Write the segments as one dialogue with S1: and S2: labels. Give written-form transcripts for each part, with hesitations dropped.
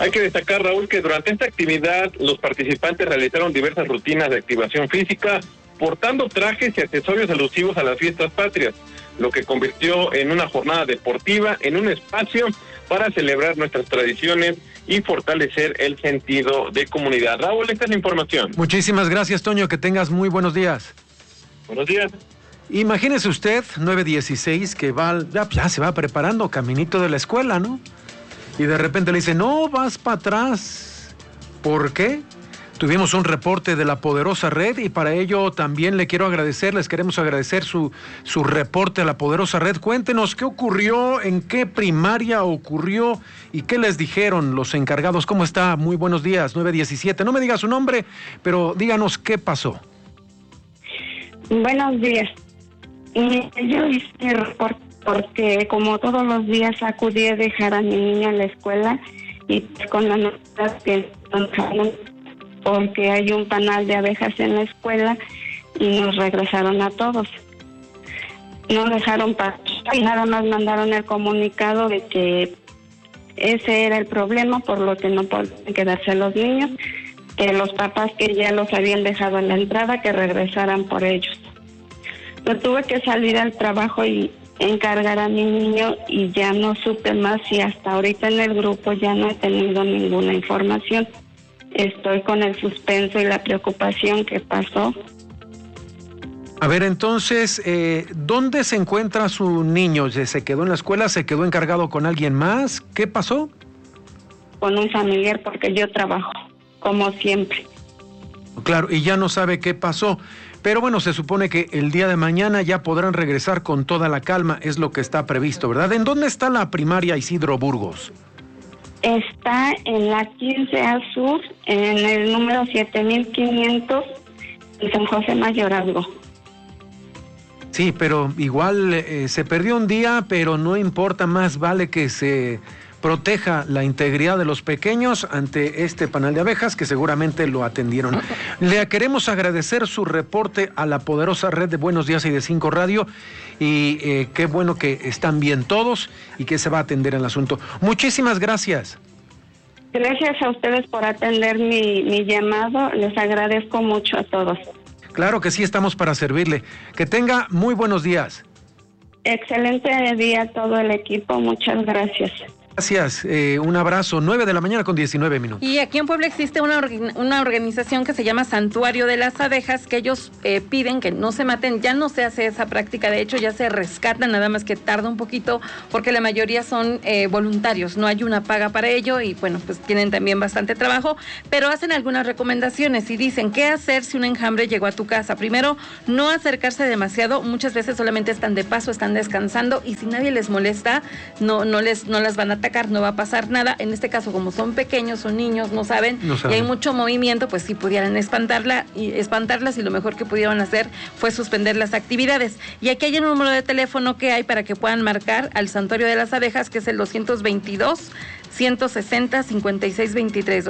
S1: Hay que destacar, Raúl, que durante esta actividad los participantes realizaron diversas rutinas de activación física, portando trajes y accesorios alusivos a las fiestas patrias, lo que convirtió en una jornada deportiva, en un espacio para celebrar nuestras tradiciones y fortalecer el sentido de comunidad. Raúl, esta es la información.
S2: Muchísimas gracias, Toño, que tengas muy buenos días.
S1: Buenos días.
S2: Imagínese usted, 9:16, que ya se va preparando, caminito de la escuela, ¿no? Y de repente le dice, no, vas para atrás. ¿Por qué? Tuvimos un reporte de la Poderosa Red y para ello también les queremos agradecer su reporte a la Poderosa Red. Cuéntenos qué ocurrió, en qué primaria ocurrió y qué les dijeron los encargados. ¿Cómo está? Muy buenos días, 9:17. No me diga su nombre, pero díganos qué pasó.
S3: Buenos días. Yo hice el reporte porque como todos los días acudí a dejar a mi niña en la escuela y con la nota que porque hay un panal de abejas en la escuela y nos regresaron a todos. No dejaron pasar y nada más mandaron el comunicado de que ese era el problema, por lo que no podían quedarse los niños, que los papás que ya los habían dejado en la entrada, que regresaran por ellos. Yo tuve que salir al trabajo y encargar a mi niño y ya no supe más y hasta ahorita en el grupo ya no he tenido ninguna información. Estoy con el suspenso y la preocupación que pasó.
S2: A ver, entonces, ¿dónde se encuentra su niño? ¿Se quedó en la escuela? ¿Se quedó encargado con alguien más? ¿Qué pasó?
S3: Con un familiar, porque yo trabajo, como siempre.
S2: Claro, y ya no sabe qué pasó. Pero bueno, se supone que el día de mañana ya podrán regresar con toda la calma, es lo que está previsto, ¿verdad? ¿En dónde está la primaria Isidro Burgos?
S3: Está en la 15A Sur, en el número 7500, en San José Mayorazgo.
S2: Sí, pero igual se perdió un día, pero no importa, más vale que se proteja la integridad de los pequeños ante este panal de abejas que seguramente lo atendieron. Le queremos agradecer su reporte a la Poderosa Red de Buenos Días y de 5 Radio y qué bueno que están bien todos y que se va a atender el asunto. Muchísimas gracias.
S3: Gracias a ustedes por atender mi llamado, les agradezco mucho a todos.
S2: Claro que sí, estamos para servirle. Que tenga muy buenos días.
S3: Excelente día a todo el equipo, muchas gracias.
S2: Gracias, un abrazo, 9:19 a.m.
S4: Y aquí en Puebla existe una organización que se llama Santuario de las Abejas, que ellos piden que no se maten. Ya no se hace esa práctica, de hecho ya se rescatan, nada más que tarda un poquito, porque la mayoría son voluntarios, no hay una paga para ello y bueno, pues tienen también bastante trabajo, pero hacen algunas recomendaciones y dicen qué hacer si un enjambre llegó a tu casa. Primero, no acercarse demasiado, muchas veces solamente están de paso, están descansando y si nadie les molesta, no las van a atacar, no va a pasar nada. En este caso, como son pequeños, son niños, no saben. Y hay mucho movimiento, pues si pudieran espantarlas y lo mejor que pudieron hacer fue suspender las actividades. Y aquí hay un número de teléfono que hay para que puedan marcar al Santuario de las Abejas, que es el 222-160-5623,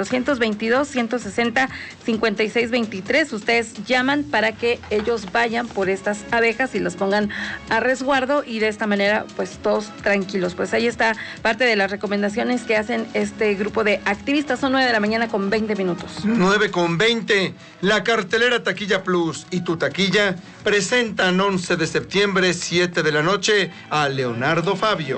S4: 222-160-5623. Ustedes llaman para que ellos vayan por estas abejas y las pongan a resguardo y de esta manera pues todos tranquilos. Pues ahí está parte de las recomendaciones que hacen este grupo de activistas. Son 9:20 a.m.
S5: 9:20. La cartelera Taquilla Plus y Tu Taquilla presentan 11 de septiembre, 7 de la noche, a Leonardo Fabio.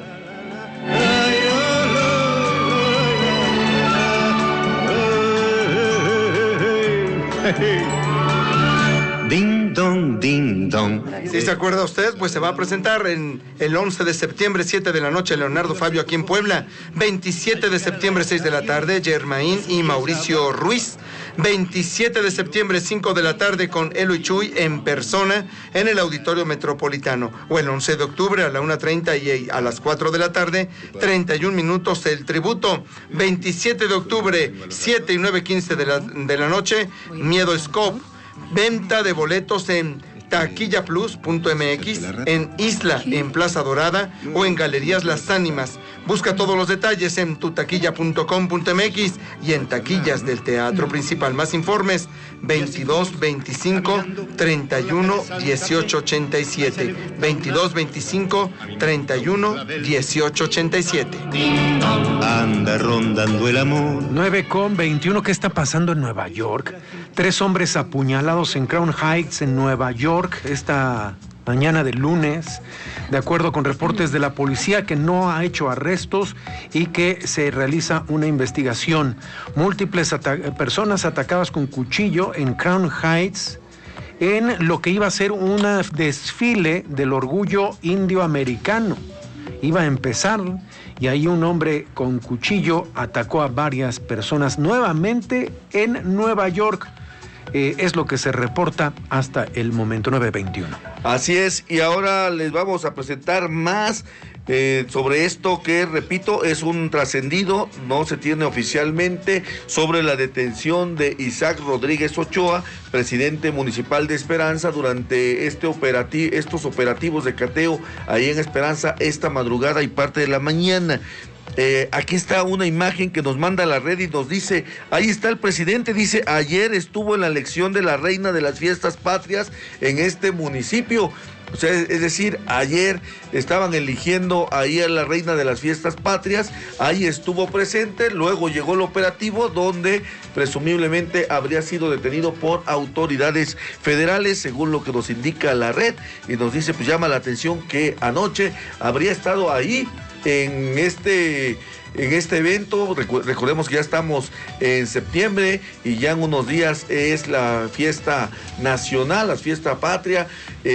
S5: Ding dong, ding dong. ¿Sí se acuerda usted? Pues se va a presentar en el 11 de septiembre, 7 de la noche, Leonardo Fabio aquí en Puebla. 27 de septiembre, 6 de la tarde, Germain y Mauricio Ruiz. 27 de septiembre, 5 de la tarde, con Elo y Chuy en persona en el Auditorio Metropolitano. O el 11 de octubre a la 1:30 y a las 4 de la tarde, 31 minutos, el tributo. 27 de octubre, 7 y 9:15 de la noche, Miedo Scope. Venta de boletos en taquillaplus.mx, en Isla, en Plaza Dorada o en Galerías Las Ánimas. Busca todos los detalles en tutaquilla.com.mx y en taquillas del Teatro Principal. Más informes 22 25 31 18 87, 22 25 31 18 87.
S6: anda rondando el amor.
S2: 9:21, ¿qué está pasando en Nueva York? 3 hombres apuñalados en Crown Heights, en Nueva York, esta mañana de lunes, de acuerdo con reportes de la policía, que no ha hecho arrestos y que se realiza una investigación. Múltiples personas atacadas con cuchillo en Crown Heights, en lo que iba a ser un desfile del orgullo indio-americano. Iba a empezar y ahí un hombre con cuchillo atacó a varias personas nuevamente en Nueva York. Es lo que se reporta hasta el momento. 9:21.
S7: Así es, y ahora les vamos a presentar más sobre esto que, repito, es un trascendido, no se tiene oficialmente, sobre la detención de Isaac Rodríguez Ochoa, presidente municipal de Esperanza, durante estos operativos de cateo ahí en Esperanza esta madrugada y parte de la mañana. Aquí está una imagen que nos manda a la red y nos dice, ahí está el presidente, dice, ayer estuvo en la elección de la reina de las fiestas patrias en este municipio. O sea, es decir, ayer estaban eligiendo ahí a la reina de las fiestas patrias, ahí estuvo presente, luego llegó el operativo donde presumiblemente habría sido detenido por autoridades federales, según lo que nos indica la red, y nos dice, pues llama la atención que anoche habría estado ahí en este evento. Recordemos que ya estamos en septiembre y ya en unos días es la fiesta nacional, la fiesta patria,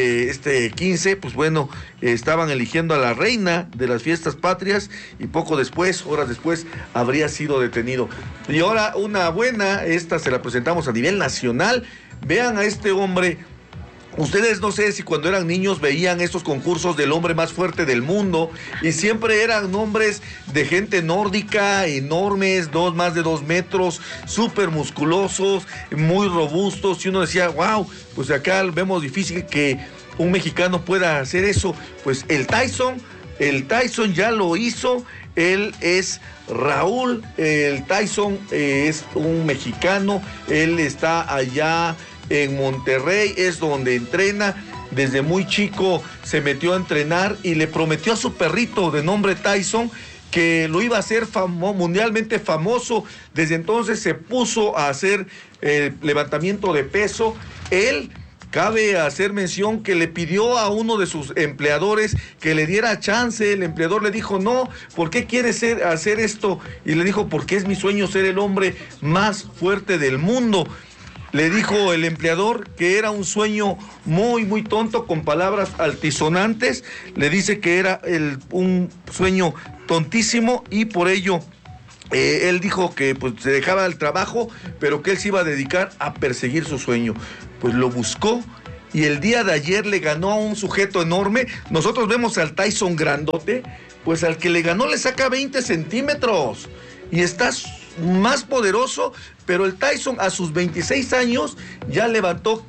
S7: 15, pues bueno, estaban eligiendo a la reina de las fiestas patrias y poco después, horas después, habría sido detenido. Y ahora una buena, esta se la presentamos a nivel nacional. Vean a este hombre. Ustedes no sé si cuando eran niños veían estos concursos del hombre más fuerte del mundo y siempre eran nombres de gente nórdica, enormes, más de 2 metros, súper musculosos, muy robustos, y uno decía, wow, pues acá vemos difícil que un mexicano pueda hacer eso. Pues el Tyson ya lo hizo. Él es Raúl, el Tyson es un mexicano, él está allá en Monterrey, es donde entrena. Desde muy chico se metió a entrenar y le prometió a su perrito de nombre Tyson que lo iba a hacer mundialmente famoso. Desde entonces se puso a hacer levantamiento de peso. Él, cabe hacer mención que le pidió a uno de sus empleadores que le diera chance. El empleador le dijo, no, ¿por qué quieres hacer esto? Y le dijo, porque es mi sueño ser el hombre más fuerte del mundo. Le dijo el empleador que era un sueño muy, muy tonto, con palabras altisonantes. Le dice que era un sueño tontísimo y por ello él dijo que pues, se dejaba el trabajo, pero que él se iba a dedicar a perseguir su sueño. Pues lo buscó y el día de ayer le ganó a un sujeto enorme. Nosotros vemos al Tyson grandote, pues al que le ganó le saca 20 centímetros y está más poderoso, pero el Tyson a sus 26 años ya levantó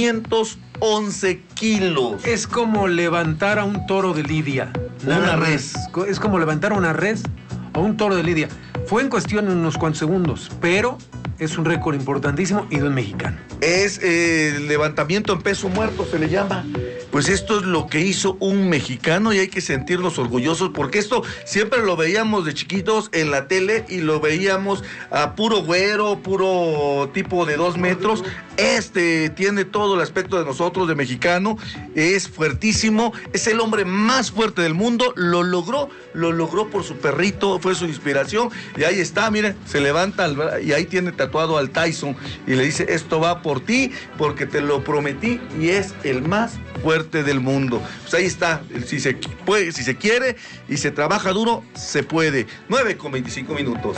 S7: 511 kilos.
S2: Es como levantar a un toro de lidia.
S7: Una res.
S2: Es como levantar una res o un toro de lidia. Fue en cuestión de unos cuantos segundos, pero es un récord importantísimo y de un mexicano.
S7: Es levantamiento en peso muerto, se le llama. Pues esto es lo que hizo un mexicano y hay que sentirnos orgullosos, porque esto siempre lo veíamos de chiquitos en la tele y lo veíamos a puro güero, puro tipo de 2 metros. Tiene todo el aspecto de nosotros, de mexicano, es fuertísimo, es el hombre más fuerte del mundo, lo logró por su perrito, fue su inspiración, y ahí está, miren, se levanta y ahí tiene tatuado al Tyson y le dice, esto va por ti, porque te lo prometí, y es el más fuerte del mundo. Pues ahí está, si se quiere y se trabaja duro, se puede. 9:25.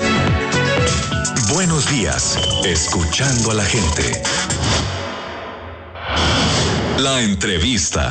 S8: Buenos días, escuchando a la gente. La entrevista.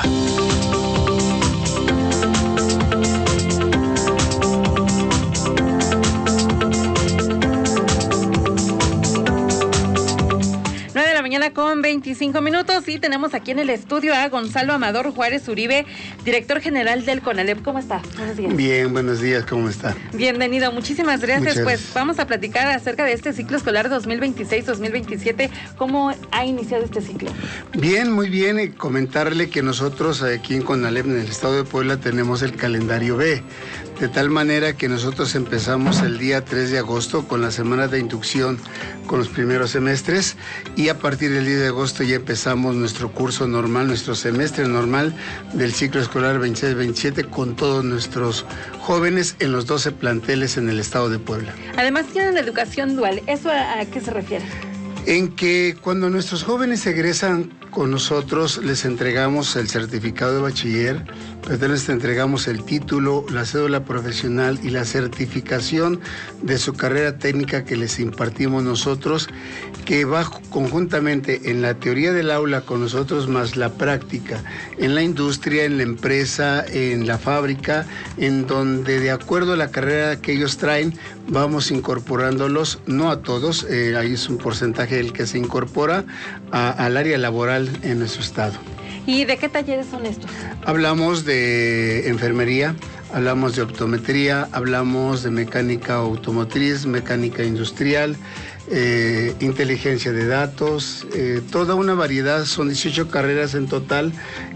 S4: Con 25 minutos y tenemos aquí en el estudio a Gonzalo Amador Juárez Uribe, director general del CONALEP. ¿Cómo está? Buenos días.
S9: Bien, buenos días, ¿cómo está?
S4: Bienvenido, muchísimas gracias. Pues vamos a platicar acerca de este ciclo escolar 2026-2027. ¿Cómo ha iniciado este ciclo?
S9: Bien, muy bien. Comentarle que nosotros aquí en CONALEP, en el estado de Puebla, tenemos el calendario B, de tal manera que nosotros empezamos el día 3 de agosto con la semana de inducción con los primeros semestres, y a partir del 10 de agosto ya empezamos nuestro curso normal, nuestro semestre normal del ciclo escolar 26-27 con todos nuestros jóvenes en los 12 planteles en el estado de Puebla.
S4: Además tienen educación dual. ¿Eso a qué se refiere?
S9: En que cuando nuestros jóvenes egresan con nosotros, les entregamos el certificado de bachiller, pero les entregamos el título, la cédula profesional y la certificación de su carrera técnica que les impartimos nosotros, que va conjuntamente en la teoría del aula con nosotros más la práctica, en la industria, en la empresa, en la fábrica, en donde de acuerdo a la carrera que ellos traen, vamos incorporándolos, no a todos, ahí es un porcentaje el que se incorpora al área laboral en nuestro estado.
S4: ¿Y de qué talleres son estos?
S9: Hablamos de enfermería, hablamos de optometría, hablamos de mecánica automotriz, mecánica industrial, inteligencia de datos, toda una variedad, son 18 carreras en total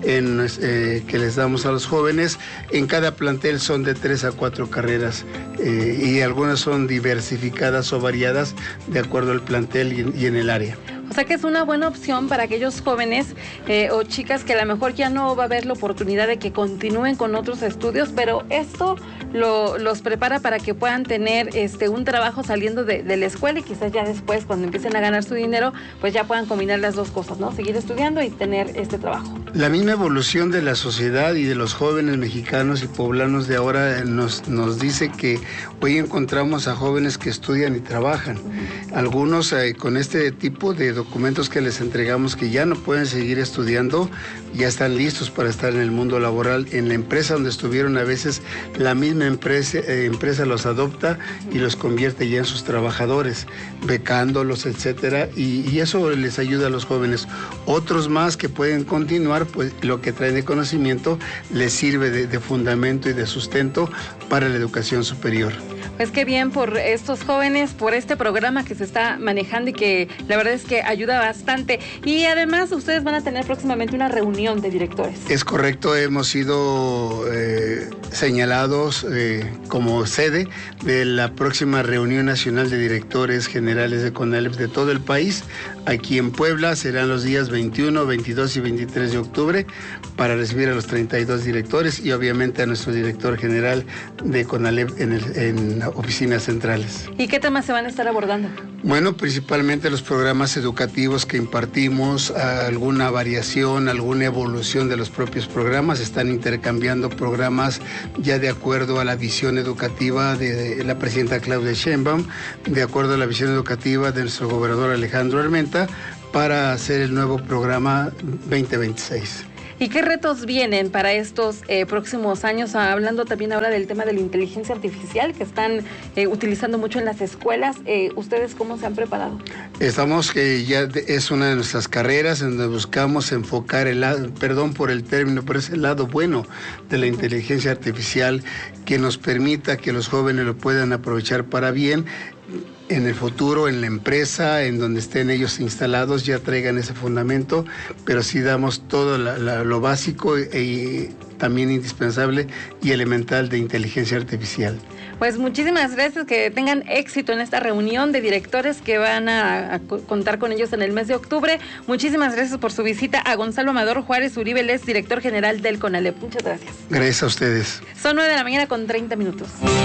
S9: que les damos a los jóvenes. En cada plantel son de 3 a 4 carreras y algunas son diversificadas o variadas de acuerdo al plantel y en el área.
S4: O sea que es una buena opción para aquellos jóvenes o chicas que a lo mejor ya no va a haber la oportunidad de que continúen con otros estudios, pero esto los prepara para que puedan tener un trabajo saliendo de la escuela, y quizás ya después, cuando empiecen a ganar su dinero, pues ya puedan combinar las dos cosas, ¿no? Seguir estudiando y tener este trabajo.
S9: La misma evolución de la sociedad y de los jóvenes mexicanos y poblanos de ahora nos dice que hoy encontramos a jóvenes que estudian y trabajan. Algunos con este tipo de documentos que les entregamos, que ya no pueden seguir estudiando, ya están listos para estar en el mundo laboral, en la empresa donde estuvieron. A veces la misma empresa los adopta y los convierte ya en sus trabajadores, becándolos, etcétera, y eso les ayuda a los jóvenes. Otros más que pueden continuar, pues lo que traen de conocimiento les sirve de fundamento y de sustento para la educación superior.
S4: Pues qué bien por estos jóvenes, por este programa que se está manejando y que la verdad es que ayuda bastante. Y además ustedes van a tener próximamente una reunión de directores.
S9: Es correcto, hemos sido señalados como sede de la próxima reunión nacional de directores generales de CONALEP de todo el país. Aquí en Puebla serán los días 21, 22 y 23 de octubre para recibir a los 32 directores y obviamente a nuestro director general de CONALEP en oficinas centrales.
S4: ¿Y qué temas se van a estar abordando?
S9: Bueno, principalmente los programas educativos que impartimos, alguna variación, alguna evolución de los propios programas. Están intercambiando programas ya de acuerdo a la visión educativa de la presidenta Claudia Sheinbaum, de acuerdo a la visión educativa de nuestro gobernador Alejandro Armenta, para hacer el nuevo programa 2026.
S4: ¿Y qué retos vienen para estos próximos años? Hablando también ahora del tema de la inteligencia artificial que están utilizando mucho en las escuelas. ¿Ustedes cómo se han preparado? Estamos,
S9: ya es una de nuestras carreras en donde buscamos enfocar el lado, perdón por el término, pero es el lado bueno de la inteligencia artificial que nos permita que los jóvenes lo puedan aprovechar para bien. En el futuro, en la empresa, en donde estén ellos instalados, ya traigan ese fundamento, pero sí damos todo lo básico y también indispensable y elemental de inteligencia artificial.
S4: Pues muchísimas gracias, que tengan éxito en esta reunión de directores que van a contar con ellos en el mes de octubre. Muchísimas gracias por su visita a Gonzalo Amador Juárez Uribe, él es director general del CONALEP. Muchas gracias.
S9: Gracias a ustedes.
S4: Son 9 de la mañana con 30 minutos.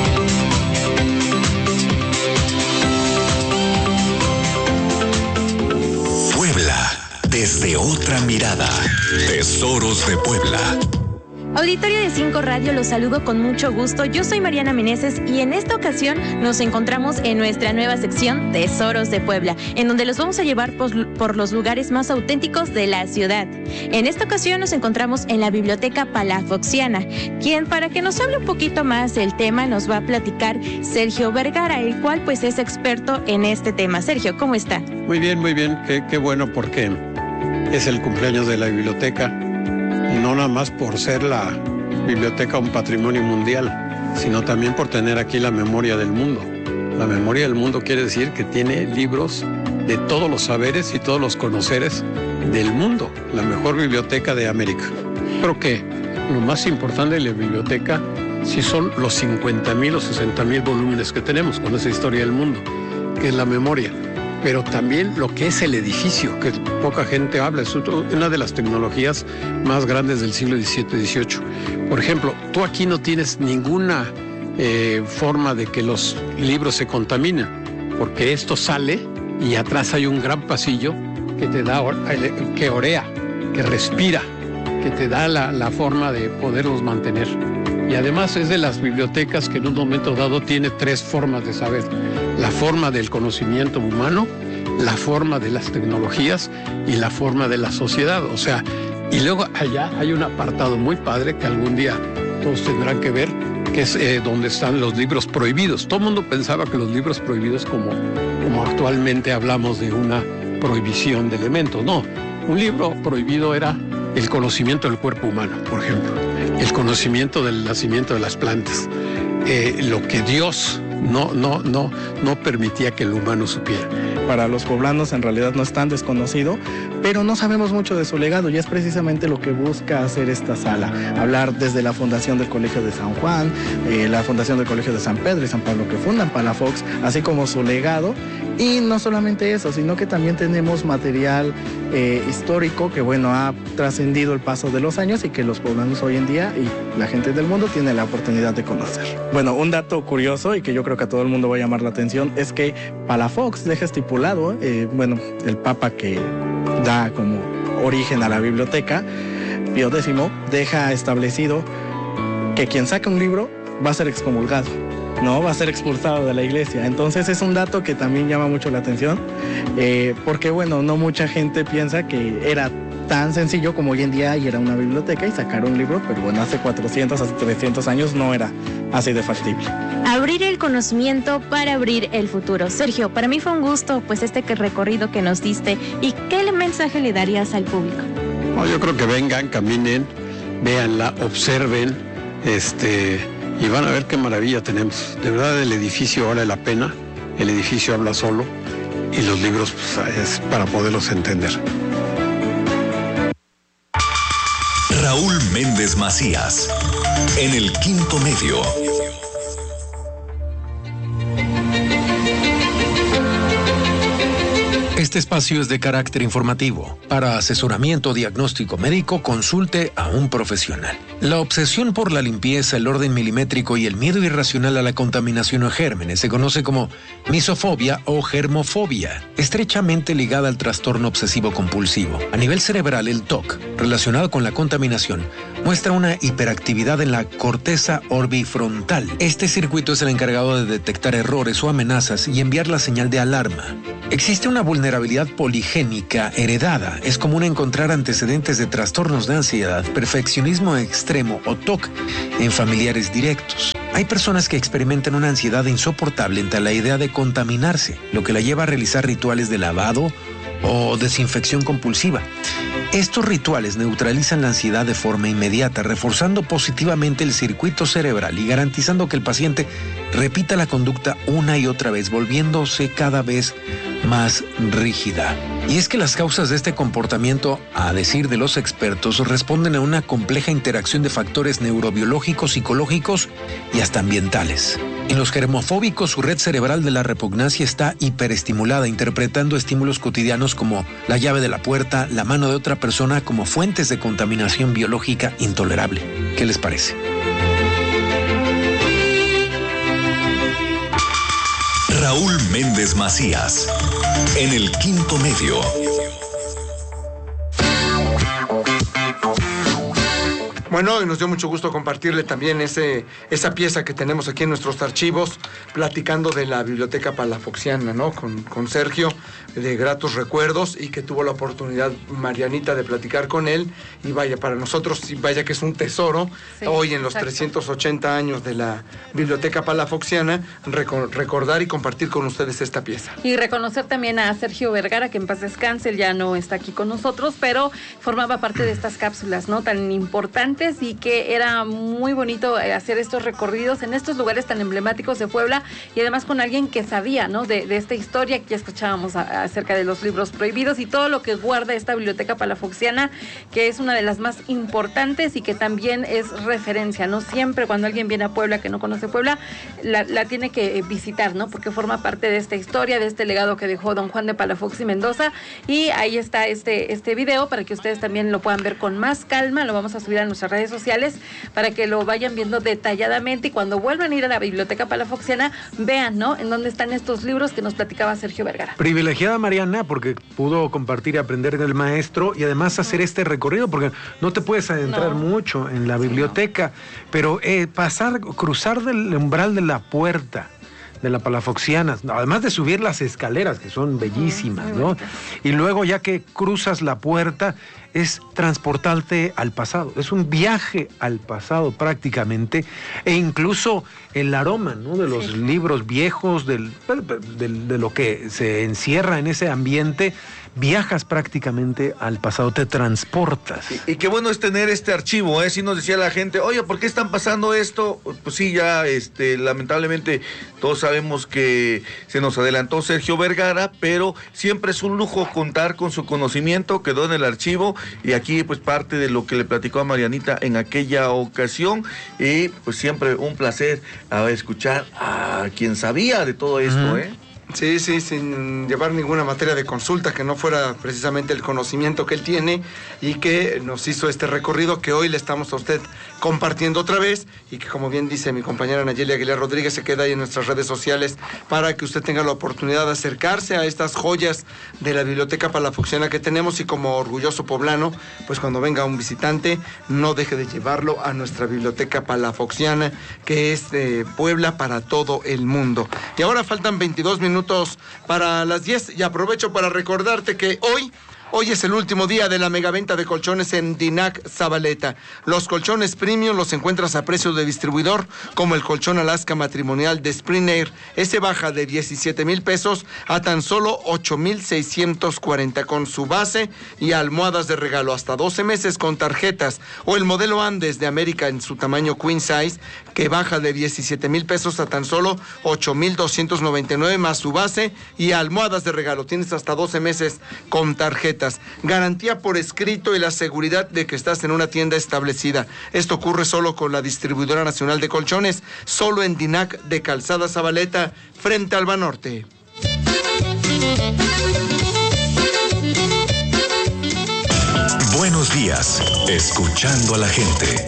S8: Puebla, desde otra mirada. Tesoros de Puebla.
S10: Auditorio de 5 Radio, los saludo con mucho gusto. Yo soy Mariana Meneses y en esta ocasión nos encontramos en nuestra nueva sección Tesoros de Puebla, en donde los vamos a llevar por los lugares más auténticos de la ciudad. En esta ocasión nos encontramos en la Biblioteca Palafoxiana, quien para que nos hable un poquito más del tema nos va a platicar Sergio Vergara, el cual pues es experto en este tema. Sergio, ¿cómo está?
S11: Muy bien, qué bueno, porque es el cumpleaños de la biblioteca. Y no nada más por ser la biblioteca un patrimonio mundial, sino también por tener aquí la memoria del mundo. La memoria del mundo quiere decir que tiene libros de todos los saberes y todos los conoceres del mundo, la mejor biblioteca de América. Creo que lo más importante de la biblioteca sí son los 50,000 o 60,000 volúmenes que tenemos con esa historia del mundo, que es la memoria. Pero también lo que es el edificio, que poca gente habla, es una de las tecnologías más grandes del siglo XVII y XVIII. Por ejemplo, tú aquí no tienes ninguna forma de que los libros se contaminen, porque esto sale y atrás hay un gran pasillo que te da, que orea, que respira, que te da la forma de poderlos mantener. Y además es de las bibliotecas que en un momento dado tiene 3 formas de saber: la forma del conocimiento humano, la forma de las tecnologías y la forma de la sociedad. O sea, y luego allá hay un apartado muy padre que algún día todos tendrán que ver, que es donde están los libros prohibidos. Todo el mundo pensaba que los libros prohibidos, como actualmente hablamos de una prohibición de elementos. No, un libro prohibido era el conocimiento del cuerpo humano, por ejemplo, el conocimiento del nacimiento de las plantas, lo que Dios no permitía que el humano supiera.
S12: Para los poblanos en realidad no es tan desconocido, pero no sabemos mucho de su legado, y es precisamente lo que busca hacer esta sala. Hablar desde la fundación del Colegio de San Juan, la fundación del Colegio de San Pedro y San Pablo, que fundan Palafox, así como su legado. Y no solamente eso, sino que también tenemos material histórico que, bueno, ha trascendido el paso de los años y que los poblanos hoy en día y la gente del mundo tiene la oportunidad de conocer. Bueno, un dato curioso y que yo creo que a todo el mundo va a llamar la atención es que Palafox deja estipulado, el Papa que da como origen a la biblioteca, Pío X, deja establecido que quien saque un libro va a ser excomulgado, no va a ser expulsado de la iglesia. Entonces es un dato que también llama mucho la atención, porque bueno, no mucha gente piensa que era tan sencillo como hoy en día ir a una biblioteca y sacar un libro, pero bueno, hace 400, hace 300 años no era así de factible.
S10: Abrir el conocimiento para abrir el futuro. Sergio, para mí fue un gusto pues recorrido que nos diste. ¿Y qué mensaje le darías al público?
S11: No, yo creo que vengan, caminen, véanla, observen, y van a ver qué maravilla tenemos. De verdad, el edificio vale la pena, el edificio habla solo, y los libros pues, es para poderlos entender.
S8: Raúl Méndez Macías, en el Quinto Medio.
S2: Este espacio es de carácter informativo. Para asesoramiento diagnóstico médico, consulte a un profesional. La obsesión por la limpieza, el orden milimétrico y el miedo irracional a la contaminación o gérmenes se conoce como misofobia o germofobia, estrechamente ligada al trastorno obsesivo compulsivo. A nivel cerebral, el TOC, relacionado con la contaminación, muestra una hiperactividad en la corteza orbifrontal. Este circuito es el encargado de detectar errores o amenazas y enviar la señal de alarma. Existe una vulnerabilidad poligénica heredada. Es común encontrar antecedentes de trastornos de ansiedad, perfeccionismo extremo o TOC en familiares directos. Hay personas que experimentan una ansiedad insoportable ante la idea de contaminarse, lo que la lleva a realizar rituales de lavado o desinfección compulsiva. Estos rituales neutralizan la ansiedad de forma inmediata, reforzando positivamente el circuito cerebral y garantizando que el paciente repita la conducta una y otra vez, volviéndose cada vez más rígida. Y es que las causas de este comportamiento, a decir de los expertos, responden a una compleja interacción de factores neurobiológicos, psicológicos y hasta ambientales. En los germofóbicos, su red cerebral de la repugnancia está hiperestimulada, interpretando estímulos cotidianos como la llave de la puerta, la mano de otra persona como fuentes de contaminación biológica intolerable. ¿Qué les parece?
S8: Raúl Méndez Macías, en el Quinto Medio.
S5: Bueno, y nos dio mucho gusto compartirle también esa pieza que tenemos aquí en nuestros archivos, platicando de la Biblioteca Palafoxiana, ¿no? Con Sergio, de gratos recuerdos, y que tuvo la oportunidad Marianita de platicar con él. Y vaya, para nosotros, vaya que es un tesoro, sí, hoy en los 380 años de la Biblioteca Palafoxiana, recordar y compartir con ustedes esta pieza.
S4: Y reconocer también a Sergio Vergara, que en paz descanse, él ya no está aquí con nosotros, pero formaba parte de estas cápsulas, ¿no? Tan importantes antes y que era muy bonito hacer estos recorridos en estos lugares tan emblemáticos de Puebla y además con alguien que sabía, ¿no? de esta historia que ya escuchábamos acerca de los libros prohibidos y todo lo que guarda esta biblioteca palafoxiana, que es una de las más importantes y que también es referencia, ¿no? Siempre cuando alguien viene a Puebla que no conoce Puebla, la tiene que visitar, ¿no? Porque forma parte de esta historia, de este legado que dejó don Juan de Palafox y Mendoza, y ahí está este video para que ustedes también lo puedan ver con más calma. Lo vamos a subir a nuestras redes sociales para que lo vayan viendo detalladamente y cuando vuelvan a ir a la biblioteca palafoxiana vean, ¿no? En dónde están estos libros que nos platicaba Sergio Vergara.
S2: Privilegiada Mariana porque pudo compartir y aprender del maestro y además hacer este recorrido porque no te puedes adentrar mucho en la biblioteca, pero cruzar del umbral de la puerta de la palafoxiana, además de subir las escaleras que son bellísimas, ¿no? Y luego ya que cruzas la puerta es transportarte al pasado, es un viaje al pasado prácticamente, e incluso el aroma, ¿no? De los libros viejos, de lo que se encierra en ese ambiente, viajas prácticamente al pasado, te transportas.
S7: Y qué bueno es tener este archivo, ¿eh? Si nos decía la gente, oye, ¿por qué están pasando esto? Pues sí, ya lamentablemente todos sabemos que se nos adelantó Sergio Vergara, pero siempre es un lujo contar con su conocimiento, quedó en el archivo, y aquí pues parte de lo que le platicó a Marianita en aquella ocasión, y pues siempre un placer escuchar a quien sabía de todo esto, ¿eh?
S5: Sí, sin llevar ninguna materia de consulta que no fuera precisamente el conocimiento que él tiene y que nos hizo este recorrido que hoy le estamos a usted compartiendo otra vez y que, como bien dice mi compañera Nayeli Aguilar Rodríguez, se queda ahí en nuestras redes sociales para que usted tenga la oportunidad de acercarse a estas joyas de la biblioteca palafoxiana que tenemos, y como orgulloso poblano, pues cuando venga un visitante no deje de llevarlo a nuestra biblioteca palafoxiana, que es de Puebla para todo el mundo. Y ahora faltan 22 minutos para las 10 y aprovecho para recordarte que hoy es el último día de la megaventa de colchones en Dinac Zabaleta. Los colchones premium los encuentras a precio de distribuidor, como el colchón Alaska matrimonial de Spring Air. Ese baja de 17,000 pesos a tan solo 8,640 con su base y almohadas de regalo hasta 12 meses con tarjetas. O el modelo Andes de América en su tamaño Queen Size, que baja de 17,000 pesos a tan solo 8,299 más su base y almohadas de regalo. Tienes hasta 12 meses con tarjetas. Garantía por escrito y la seguridad de que estás en una tienda establecida. Esto ocurre solo con la Distribuidora Nacional de Colchones, solo en Dinac de Calzada Zabaleta, frente al Banorte.
S8: Buenos días, escuchando a la gente.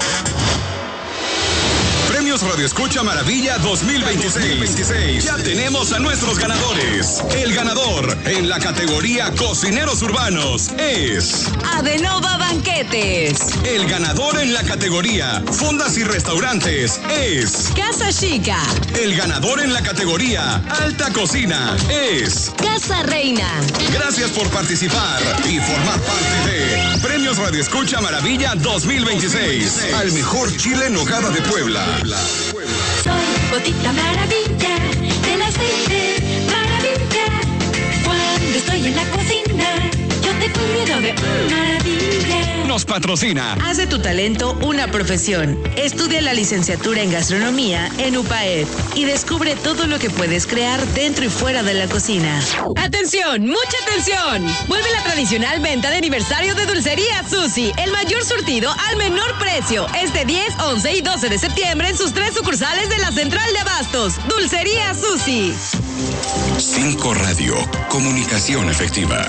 S8: Premios Radio Escucha Maravilla 2026. Ya tenemos a nuestros ganadores. El ganador en la categoría Cocineros Urbanos es
S13: Adenova Banquetes.
S8: El ganador en la categoría Fondas y Restaurantes es
S13: Casa Chica.
S8: El ganador en la categoría Alta Cocina es
S13: Casa Reina.
S8: Gracias por participar y formar parte de Premios Radio Escucha Maravilla 2026. Al mejor chile en nogada de Puebla.
S13: Soy Gotita Maravilla, del aceite maravilla. Cuando estoy en la cocina, yo te cuido de maravilla.
S8: Nos patrocina.
S13: Haz de tu talento una profesión. Estudia la licenciatura en gastronomía en UPAED y descubre todo lo que puedes crear dentro y fuera de la cocina.
S14: ¡Atención! ¡Mucha atención! Vuelve la tradicional venta de aniversario de Dulcería Susi. El mayor surtido al menor precio. Este 10, 11 y 12 de septiembre en sus 3 sucursales de la Central de Abastos. Dulcería Susi.
S8: 5 Radio. Comunicación efectiva.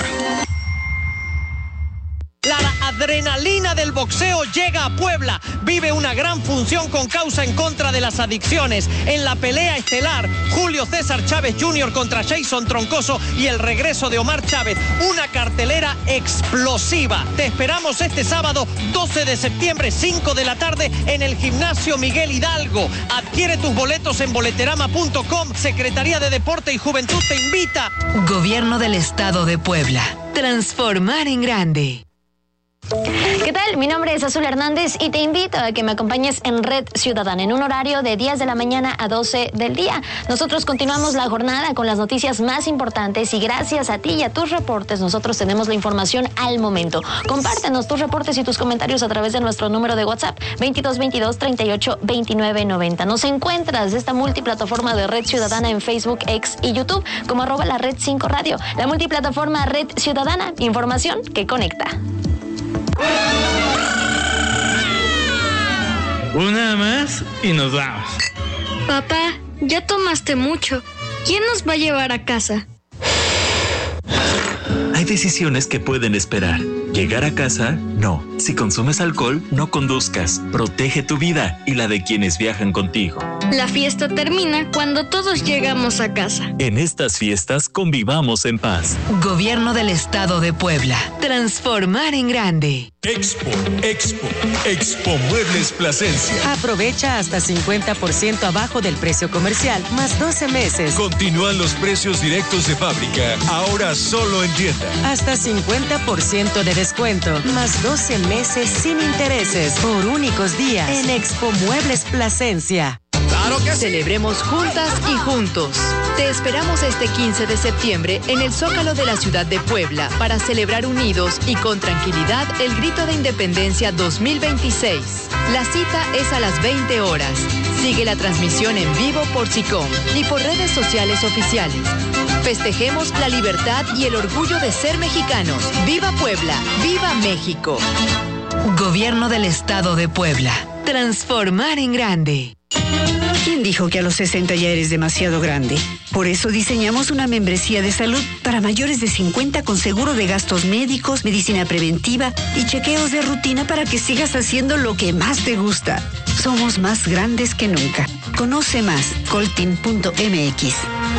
S15: La adrenalina del boxeo llega a Puebla. Vive una gran función con causa en contra de las adicciones. En la pelea estelar, Julio César Chávez Jr. contra Jason Troncoso y el regreso de Omar Chávez. Una cartelera explosiva. Te esperamos este sábado 12 de septiembre, 5 de la tarde, en el Gimnasio Miguel Hidalgo. Adquiere tus boletos en boleterama.com. Secretaría de Deporte y Juventud te invita.
S13: Gobierno del Estado de Puebla. Transformar en grande.
S16: ¿Qué tal? Mi nombre es Azul Hernández y te invito a que me acompañes en Red Ciudadana en un horario de 10 de la mañana a 12 del día. Nosotros continuamos la jornada con las noticias más importantes y gracias a ti y a tus reportes nosotros tenemos la información al momento. Compártenos tus reportes y tus comentarios a través de nuestro número de WhatsApp 2222 38 29 90. Nos encuentras de esta multiplataforma de Red Ciudadana en Facebook, X y YouTube como @la Red 5 Radio. La multiplataforma Red Ciudadana, información que conecta.
S17: Una más y nos vamos.
S18: Papá, ya tomaste mucho. ¿Quién nos va a llevar a casa?
S19: Hay decisiones que pueden esperar. Llegar a casa, no. Si consumes alcohol, no conduzcas. Protege tu vida y la de quienes viajan contigo.
S18: La fiesta termina cuando todos llegamos a casa.
S19: En estas fiestas convivamos en paz.
S13: Gobierno del Estado de Puebla. Transformar en grande.
S8: Expo Muebles Plasencia.
S20: Aprovecha hasta 50% abajo del precio comercial, más 12 meses.
S8: Continúan los precios directos de fábrica, ahora solo en tienda.
S20: Hasta 50% de descuento, más 12 meses sin intereses, por únicos días, en Expo Muebles Plasencia.
S21: ¡Claro que sí! Celebremos juntas y juntos. Te esperamos este 15 de septiembre en el Zócalo de la ciudad de Puebla para celebrar unidos y con tranquilidad el Grito de Independencia 2026. La cita es a las 20 horas. Sigue la transmisión en vivo por SICOM y por redes sociales oficiales. Festejemos la libertad y el orgullo de ser mexicanos. ¡Viva Puebla! ¡Viva México!
S13: Gobierno del Estado de Puebla. Transformar en grande.
S22: ¿Quién dijo que a los 60 ya eres demasiado grande? Por eso diseñamos una membresía de salud para mayores de 50 con seguro de gastos médicos, medicina preventiva y chequeos de rutina para que sigas haciendo lo que más te gusta. Somos más grandes que nunca. Conoce más, coltin.mx.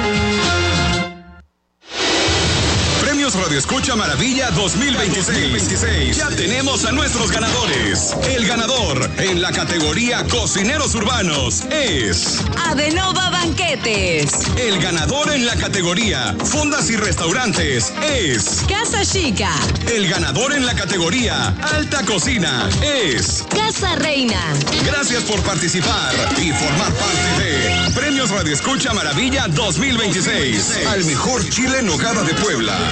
S8: Radio Escucha Maravilla 2026. Ya tenemos a nuestros ganadores. El ganador en la categoría Cocineros Urbanos es
S14: Adenova Banquetes.
S8: El ganador en la categoría Fondas y Restaurantes es
S14: Casa Chica.
S8: El ganador en la categoría Alta Cocina es
S14: Casa Reina.
S8: Gracias por participar y formar parte de Premios Radio Escucha Maravilla 2026. Al mejor chile en nogada de Puebla.